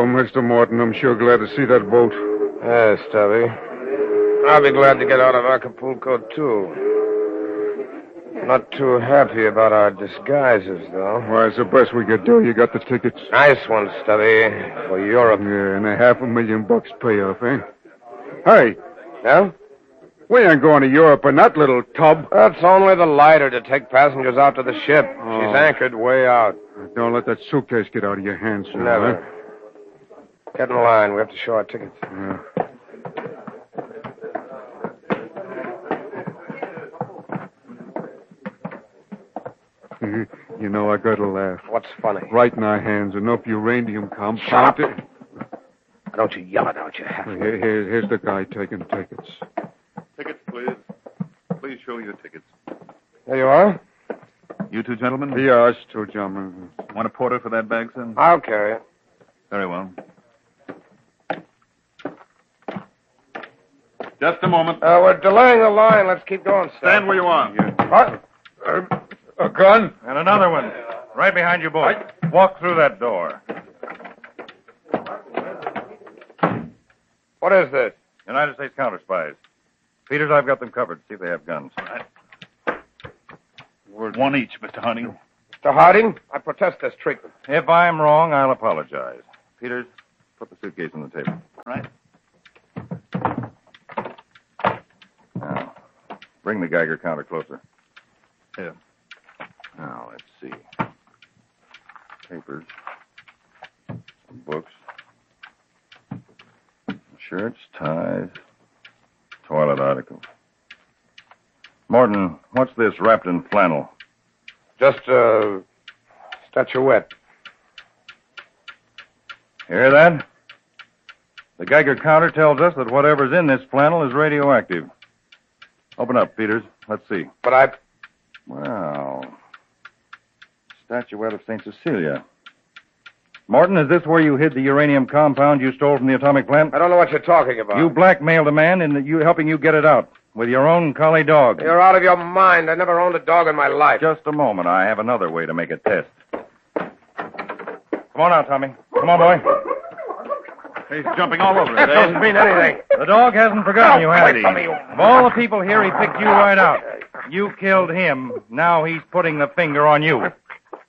Hello, Mr. Morton. I'm sure glad to see that boat. Yes, Stubby. I'll be glad to get out of Acapulco, too. Not too happy about our disguises, though. Why, it's the best we could do. You got the tickets. Nice one, Stubby. For Europe. Yeah, and $500,000 payoff, eh? Hey, Yeah? we ain't going to Europe in that little tub. That's only the lighter to take passengers out to the ship. Oh. She's anchored way out. Don't let that suitcase get out of your hands, sir. Never. Get in line. We have to show our tickets. Yeah. You know, I gotta laugh. What's funny? Right in our hands, enough uranium compound. Shut up. Don't you yell it out, you half. Here's the guy taking tickets. Tickets, please. Please show your tickets. There you are. You two gentlemen? Yeah, us two gentlemen. Want a porter for that bag, sir? I'll carry it. Very well. Just a moment. We're delaying the line. Let's keep going, Stubby. Stand where you are. What? A gun? And another one. Right behind you both. Walk through that door. What is this? United States counter spies. Peters, I've got them covered. See if they have guns. One each, Mr. Harding. Mr. Harding, I protest this treatment. If I'm wrong, I'll apologize. Peters, put the suitcase on the table. Right. Now, bring the Geiger counter closer. Here. Now, let's see. Papers. Some books. Shirts, ties. Toilet articles. Morton, what's this wrapped in flannel? Just a statuette. Hear that? The Geiger counter tells us that whatever's in this flannel is radioactive. Open up, Peters. Let's see. But Well, statuette of St. Cecilia. Morton, is this where you hid the uranium compound you stole from the atomic plant? I don't know what you're talking about. You blackmailed a man into helping you get it out with your own collie dog. You're out of your mind. I never owned a dog in my life. Just a moment. I have another way to make a test. Come on out, Tommy. Come on, boy. He's jumping all over That it, doesn't mean anything. The dog hasn't forgotten you, has Wait he? for me, you- Of all the people here, he picked you right out. You killed him. Now he's putting the finger on you.